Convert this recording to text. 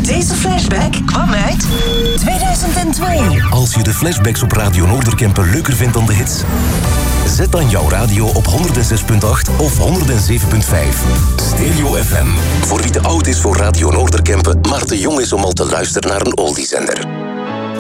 Deze flashback kwam uit 2002. Als je de flashbacks op Radio Noorderkempen leuker vindt dan de hits, zet dan jouw radio op 106.8 of 107.5. Stereo FM. Voor wie te oud is voor Radio Noorderkempen, maar te jong is om al te luisteren naar een oldiezender.